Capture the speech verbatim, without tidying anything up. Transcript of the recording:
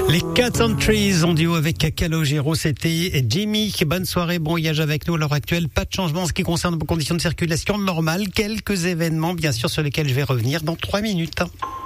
Les Cats on Trees en duo avec Calogero, c'était Jimmy. Bonne soirée, bon voyage avec nous. À l'heure actuelle, pas de changement en ce qui concerne vos conditions de circulation normales. Quelques événements, bien sûr, sur lesquels je vais revenir dans trois minutes.